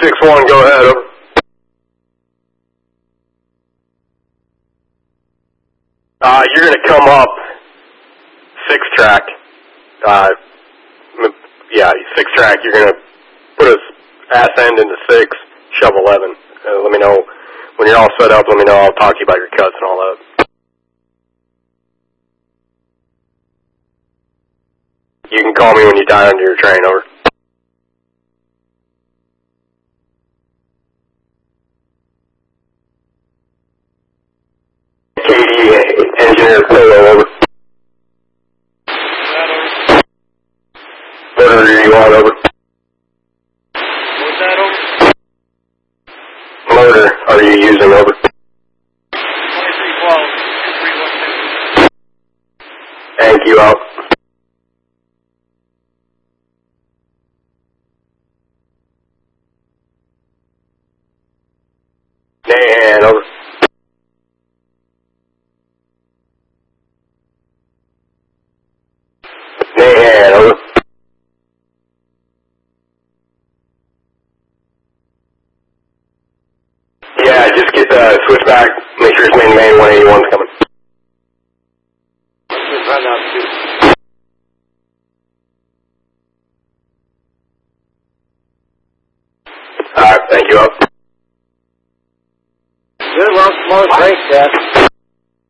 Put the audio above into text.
361, go ahead, over. You're going to come up 6 track. Yeah, 6 track. You're going to put a ass end into 6, shove 11. Let me know when you're all set up. Let me know. I'll talk to you about your cuts and all that. You can call me when you die under your train, over. KD, engineer Polo, over. What order are you on, over? What's that, over? Motor are you using, over? 2312, 312. Thank you, out. Nahan, over. Nahan, over. Yeah, just get the switchback. Make sure it's main 181's coming. Just run out too. Alright, thank you, up. Good, well, small break, Dad.